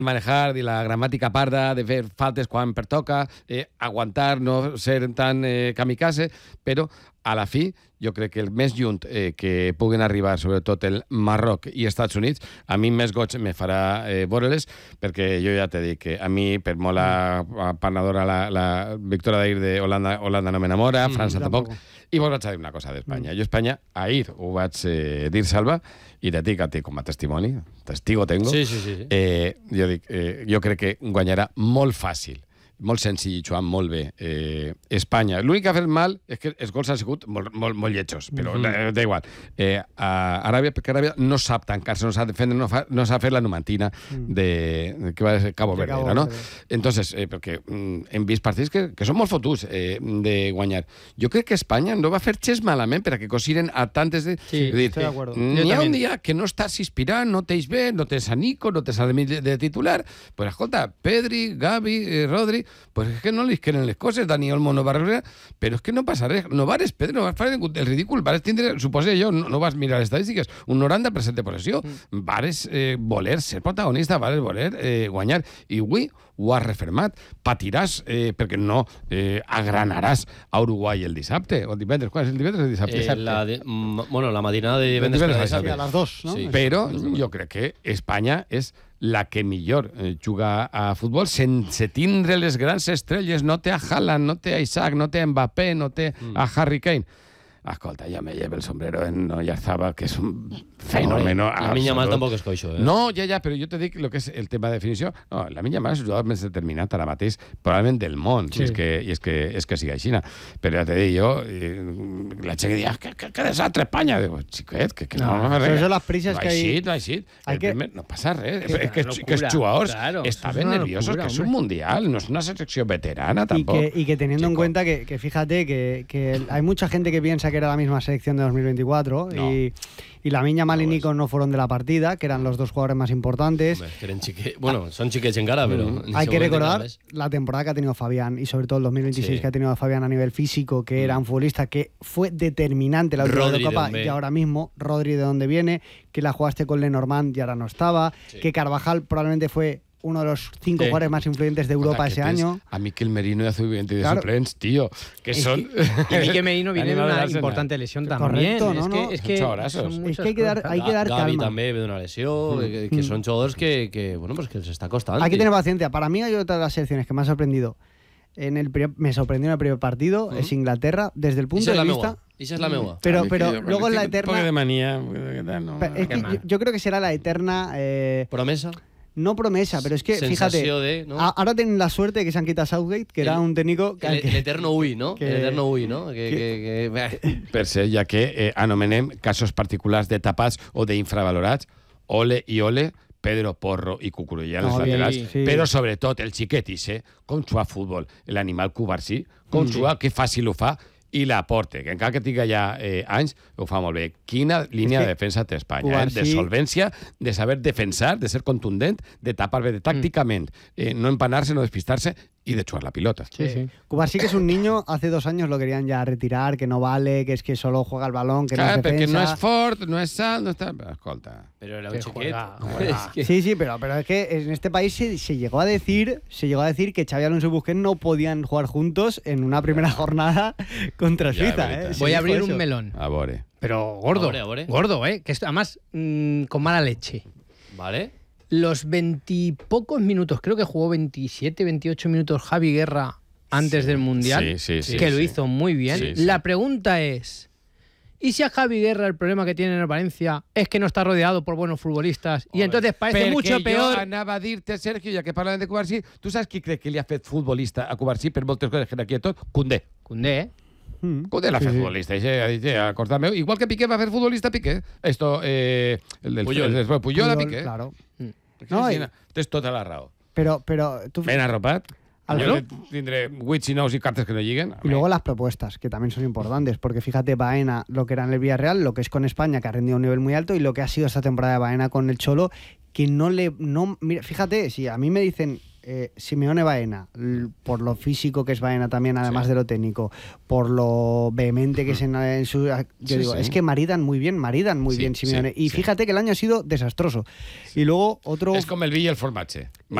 manejar i la gramàtica parda, de fer faltes quan pertoca, aguantar, no ser tan kamikaze, però a la fi jo crec que el més lluny que puguen arribar, sobretot el Marroc i Estats Units, a mi més goig me farà veure-les, perquè jo ja t'he dit que a mi, per molt apanadora la victòria d'ahir d'Holanda no m'enamora, França tampoc, i vos vaig a dir una cosa d'Espanya. Jo Espanya, ahir ho vaig dir, Salva, i te dic a ti com a testimoni, testigo tengo, jo crec que guanyarà molt fàcil, molt senzill, jugant molt bé. Espanya. L'únic que ha fet mal és que els gols han sigut molt lletjos, però da igual. Aràbia, perquè Aràbia no sap tancar-se, no sap defendre, no sap fer la numantina de que va ser Cabo Verde, no? Entonces, perquè hem vist partits que són molt fotuts de guanyar. Jo crec que Espanya no va fer xes malament per a que cosiren a tantes de... Sí, estoy de acuerdo. N'hi ha un dia que no estàs inspirant, no tens bé, no tens a Nico, no tens a de titular, pues escolta, Pedri, Gavi, Rodri, pues es que no les quieren les coses, Dani Olmo no va rebre, però és que no passa res, no vares, Pedro, no vas fer el ridícul, vares tindre, suposo jo, no vas mirar les estadístiques, un 90% de possessió, vares voler ser protagonista, vares voler guanyar, i avui ho has refermat, patiràs perquè no agranaràs a Uruguai el dissabte, o divendres, quan és el divendres o el dissabte? La matinada de divendres a les 2, no? Sí. Però jo crec que Espanya és la que millor juga a futbol sense tindre les grans estrelles. No té a Haaland, no té a Isaac, no té a Mbappé, no té a Harry Kane. Escolta, ja me llevo el sombrero en Oyarzabal, que és un fenómeno. La Minya Mal tampoc és coixo, No, ja, però jo te dic el que és el tema de definició. No, la Minya Mal és el jugador més determinat ara mateix, probablement del món, si és que sigui així. Però ja te dic jo, la gent que diu, que desastre Espanya. Digo, xiquet, que no va fer res. Son las prisas que hay. No passa res. Que els jugadors estaven nerviosos, que és un mundial, no és una selecció veterana tampoc. Y que teniendo en cuenta que fíjate que hay mucha gente que piensa que era la misma selección de 2024 y la Minya Mal y Nico no fueron de la partida, que eran los dos jugadores más importantes. Son chiquets encara, pero... Hay que recordar la temporada que ha tenido Fabián y sobre todo el 2026 que ha tenido Fabián a nivel físico, que era un futbolista que fue determinante la última Eurocopa y ahora mismo Rodri de donde viene, que la jugaste con Lenormand y ahora no estaba, que Carvajal probablemente fue uno de los 5 jugadores más influyentes de Europa ese año. A Mikel Merino y a Zubizarreta de suplents, tío. Que son... Y Mikel Merino viene de una importante lesión también. Correcto, es que hay que dar calma. Gavi també ve d'una lesió, que són jugadors que els està costant. Hay que tener paciencia. Para mí hay otra de las selecciones que me ha sorprendido. Me sorprendió en el primer partido, es Inglaterra, desde el punto de vista... Esa es la meua. Pero luego es la eterna... Un poco de manía. Yo creo que será la eterna... ¿Promesa? No promesa, pero es que, fíjate, ahora tienen la suerte de que se han quitado Southgate, que era un técnico... El eterno Ui, ¿no? El eterno Ui, ¿no? Per ser, ja que anomenem casos particulars de tapats o d'infravalorats, ole i ole, Pedro Porro i Cucurella, els laterals, però sobretot el xiquet Isse, com juga a futbol, l'animal Cubarsí, com juga, que fàcil ho fa, i l'aporte, que encara que tinga ja anys, ho fa molt bé. Quina línia de defensa té Espanya, de solvència, de saber defensar, de ser contundent, de tapar bé, tàcticament, no empanar-se, no despistar-se, y de chuar la pilota. Cubarsí, que es un niño, hace 2 años lo querían ya retirar, que no vale, que es que solo juega el balón, que no es defensa. Perquè no és fort, no és salt, no està... Escolta. Pero era un chiquet. Sí, pero es que en este país se llegó a decir que Xavi Alonso y Busquets no podían jugar juntos en una primera jornada contra Suiza. Voy a abrir un melón. A ver. Pero gordo, que además con mala leche. ¿Vale? Los 20 y pocos minutos, creo que jugó 27, 28 minutos Javi Guerra antes del Mundial, que lo hizo muy bien. La pregunta es, ¿y si a Javi Guerra el problema que tiene en el Valencia es que no está rodeado por buenos futbolistas? Y entonces parece mucho peor... Jo anava a dir-te, Sergio, ja que parlem de Cubarsí, tu saps qui crec que li ha fet futbolista a Cubarsí per moltes coses, aquí i tot? Koundé. Koundé, Koundé l'ha fet futbolista, a cortar meu. Igual que Piqué va fer futbolista Piqué. Esto, el del Puyol a Piqué. Claro. No, tens tota la raó. Pero tú... Ben arropat. Yo tendré wits y no's y cartas que no lleguen. Y luego las propuestas, que también son importantes, porque fíjate, Baena, lo que era en el Villarreal, lo que es con España, que ha rendido a un nivel muy alto, y lo que ha sido esta temporada de Baena con el Cholo, que mira, fíjate, si a mí me dicen Simeone Baena, por lo físico que es Baena también, además de lo técnico, por lo vehemente que es en su... Yo digo, es que maridan muy bien Simeone. Y fíjate que el año ha sido desastroso. Y luego otro... Es como el Villa y el Formache.